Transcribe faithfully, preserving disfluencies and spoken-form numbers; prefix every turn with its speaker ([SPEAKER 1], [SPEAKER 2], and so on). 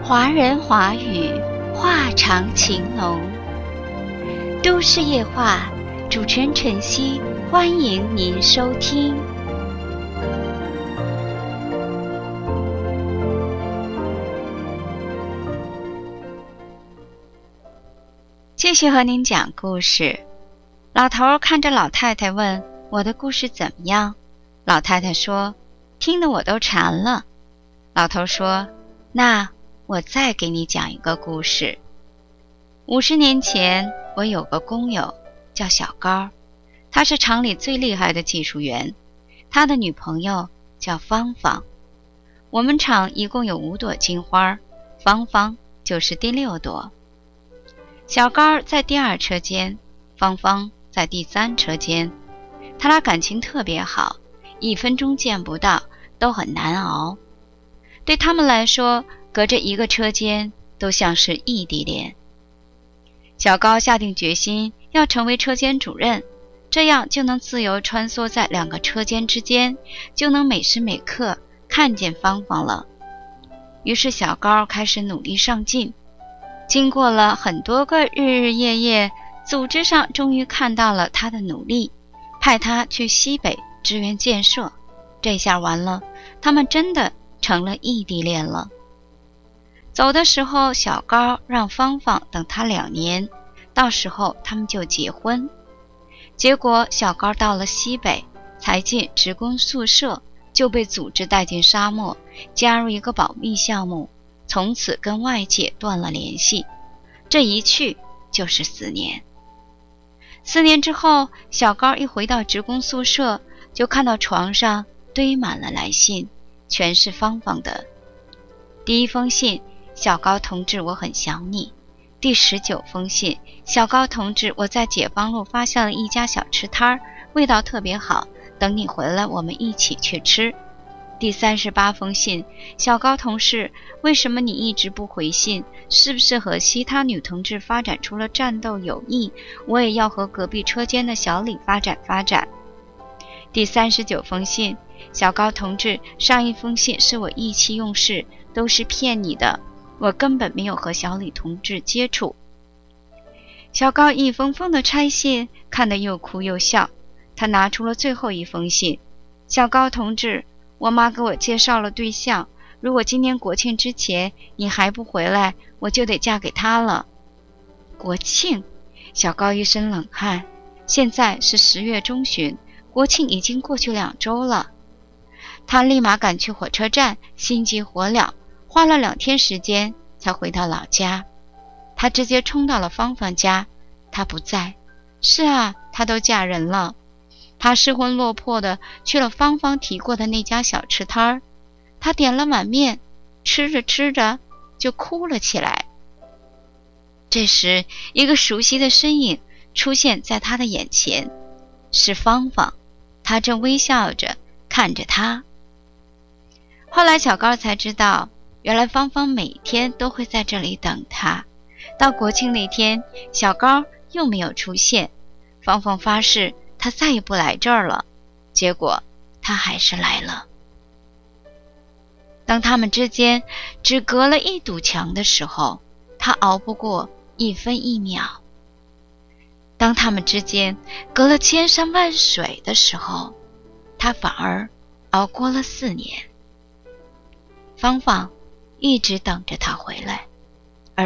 [SPEAKER 1] 华人华语，话长情浓。都市夜话，主持人晨曦，欢迎您收听。继续和您讲故事。老头看着老太太问：“我的故事怎么样？”老太太说：“听得我都馋了。”老头说：“那我再给你讲一个故事。五十年前，我有个工友叫小高，他是厂里最厉害的技术员，他的女朋友叫芳芳。我们厂一共有五朵金花，芳芳就是第六朵。小高在第二车间，芳芳在第三车间，他俩感情特别好，一分钟见不到都很难熬。对他们来说，隔着一个车间都像是异地恋。小高下定决心要成为车间主任，这样就能自由穿梭在两个车间之间，就能每时每刻看见芳芳了。于是小高开始努力上进，经过了很多个日日夜夜，组织上终于看到了他的努力，派他去西北支援建设。这下完了，他们真的成了异地恋了。走的时候，小高让芳芳等他两年，到时候他们就结婚。结果小高到了西北，才进职工宿舍，就被组织带进沙漠，加入一个保密项目，从此跟外界断了联系。这一去就是四年。四年之后，小高一回到职工宿舍，就看到床上堆满了来信，全是芳芳的。第一封信：小高同志，我很想你。第十九封信：小高同志，我在解放路发现了一家小吃摊，味道特别好，等你回来我们一起去吃。第三十八封信：小高同事，为什么你一直不回信？是不是和其他女同志发展出了战斗友谊？我也要和隔壁车间的小李发展发展。第三十九封信：小高同志，上一封信是我意气用事，都是骗你的，我根本没有和小李同志接触。小高一封封的拆信，看得又哭又笑。他拿出了最后一封信：小高同志，我妈给我介绍了对象，如果今年国庆之前你还不回来，我就得嫁给他了。国庆？小高一身冷汗。现在是十月中旬，国庆已经过去两周了。他立马赶去火车站，心急火燎，花了两天时间才回到老家。他直接冲到了芳芳家，她不在。是啊，她都嫁人了。他失魂落魄的去了芳芳提过的那家小吃摊儿，他点了碗面，吃着吃着就哭了起来。这时，一个熟悉的身影出现在他的眼前，是芳芳，她正微笑着看着他。后来小高才知道，原来芳芳每天都会在这里等他。到国庆那天，小高又没有出现，芳芳发誓他再也不来这儿了，结果他还是来了。当他们之间只隔了一堵墙的时候，他熬不过一分一秒；当他们之间隔了千山万水的时候，他反而熬过了四年。芳芳一直等着他回来。